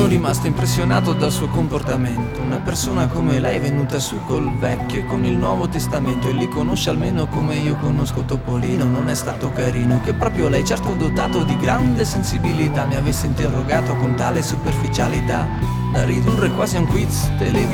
Sono rimasto impressionato dal suo comportamento. Una persona come lei è venuta su col vecchio e con il Nuovo Testamento, e li conosce almeno come io conosco Topolino. Non è stato carino che proprio lei, certo dotato di grande sensibilità, mi avesse interrogato con tale superficialità da ridurre quasi a un quiz televisivo.